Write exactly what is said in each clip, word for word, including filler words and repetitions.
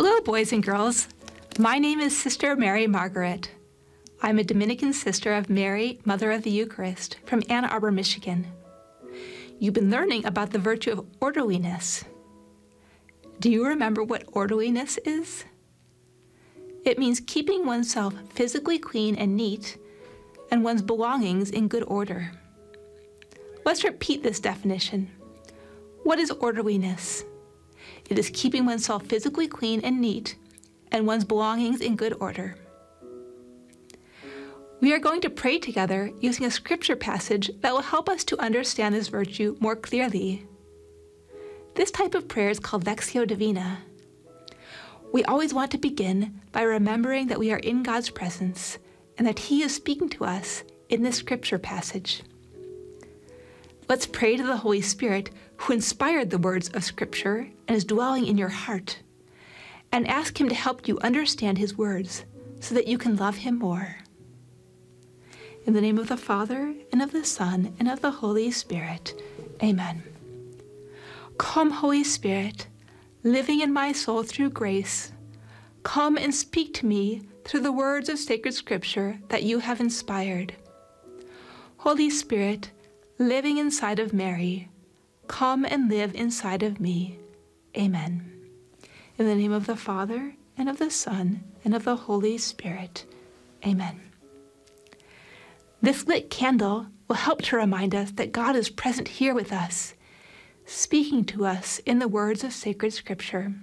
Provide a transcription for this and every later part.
Hello, boys and girls. My name is Sister Mary Margaret. I'm a Dominican sister of Mary, Mother of the Eucharist, from Ann Arbor, Michigan. You've been learning about the virtue of orderliness. Do you remember what orderliness is? It means keeping oneself physically clean and neat, and one's belongings in good order. Let's repeat this definition. What is orderliness? It is keeping oneself physically clean and neat, and one's belongings in good order. We are going to pray together using a scripture passage that will help us to understand this virtue more clearly. This type of prayer is called Lectio Divina. We always want to begin by remembering that we are in God's presence and that He is speaking to us in this scripture passage. Let's pray to the Holy Spirit who inspired the words of Scripture and is dwelling in your heart, and ask Him to help you understand His words so that you can love Him more. In the name of the Father, and of the Son, and of the Holy Spirit, Amen. Come, Holy Spirit, living in my soul through grace, come and speak to me through the words of sacred Scripture that you have inspired. Holy Spirit, living inside of Mary, come and live inside of me. Amen. In the name of the Father, and of the Son, and of the Holy Spirit. Amen. This lit candle will help to remind us that God is present here with us, speaking to us in the words of sacred Scripture.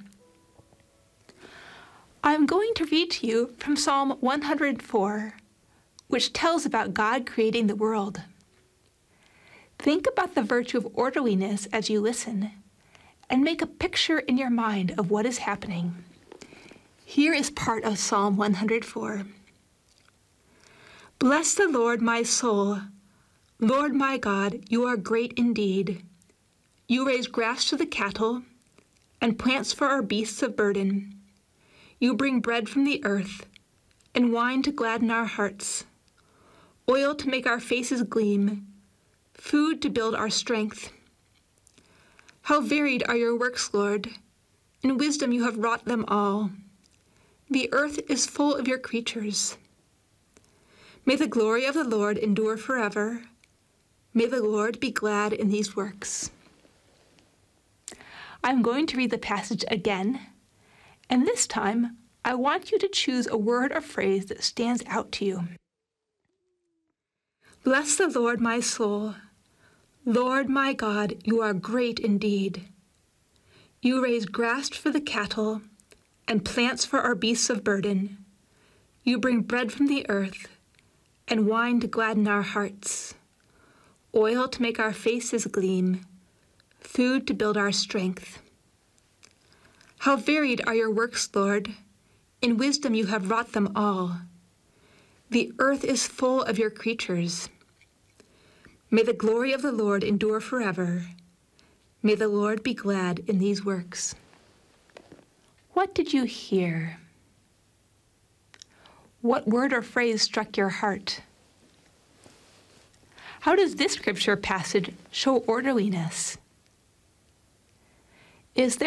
I'm going to read to you from Psalm one hundred four, which tells about God creating the world. Think about the virtue of orderliness as you listen, and make a picture in your mind of what is happening. Here is part of Psalm one hundred four. Bless the Lord, my soul. Lord my God, you are great indeed. You raise grass to the cattle, and plants for our beasts of burden. You bring bread from the earth, and wine to gladden our hearts, oil to make our faces gleam, food to build our strength. How varied are your works, Lord. In wisdom you have wrought them all. The earth is full of your creatures. May the glory of the Lord endure forever. May the Lord be glad in these works. I'm going to read the passage again, and this time I want you to choose a word or phrase that stands out to you. Bless the Lord, my soul. Lord my God, you are great indeed. You raise grass for the cattle and plants for our beasts of burden. You bring bread from the earth and wine to gladden our hearts, oil to make our faces gleam, food to build our strength. How varied are your works, Lord. In wisdom you have wrought them all. The earth is full of your creatures. May the glory of the Lord endure forever. May the Lord be glad in these works. What did you hear? What word or phrase struck your heart? How does this scripture passage show orderliness? Is there